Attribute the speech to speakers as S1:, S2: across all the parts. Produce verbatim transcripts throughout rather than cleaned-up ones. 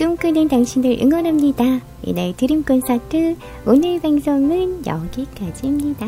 S1: 꿈꾸는 당신을 응원합니다. 이날 드림 콘서트 오늘 방송은 여기까지입니다.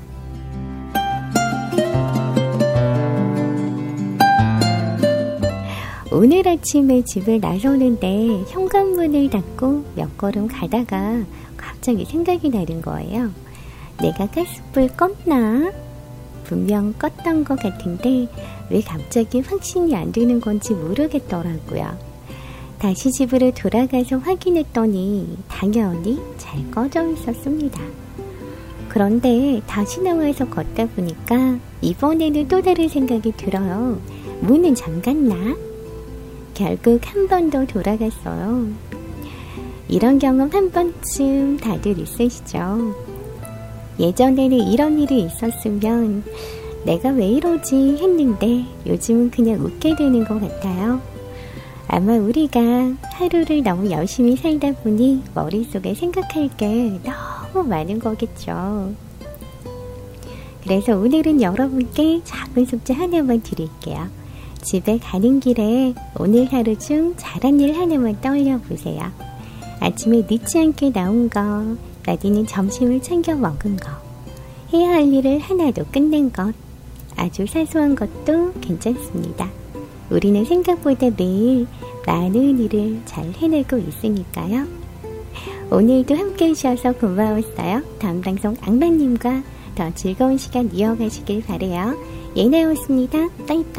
S1: 오늘 아침에 집을 나서는데 현관문을 닫고 몇 걸음 가다가 갑자기 생각이 나는 거예요. 내가 가스불 껐나? 분명 껐던 것 같은데 왜 갑자기 확신이 안 드는 건지 모르겠더라고요. 다시 집으로 돌아가서 확인했더니 당연히 잘 꺼져 있었습니다. 그런데 다시 나와서 걷다 보니까 이번에는 또 다른 생각이 들어요. 문은 잠갔나? 결국 한 번 더 돌아갔어요. 이런 경험 한 번쯤 다들 있으시죠? 예전에는 이런 일이 있었으면 내가 왜 이러지 했는데 요즘은 그냥 웃게 되는 것 같아요. 아마 우리가 하루를 너무 열심히 살다 보니 머릿속에 생각할 게 너무 많은 거겠죠. 그래서 오늘은 여러분께 작은 숙제 하나만 드릴게요. 집에 가는 길에 오늘 하루 중 잘한 일 하나만 떠올려 보세요. 아침에 늦지 않게 나온 거, 낮에는 점심을 챙겨 먹은 거, 해야 할 일을 하나도 끝낸 것, 아주 사소한 것도 괜찮습니다. 우리는 생각보다 매일 많은 일을 잘 해내고 있으니까요. 오늘도 함께 해주셔서 고마웠어요. 다음 방송 악마님과 더 즐거운 시간 이어가시길 바래요. 예나였습니다. 빠이빠이.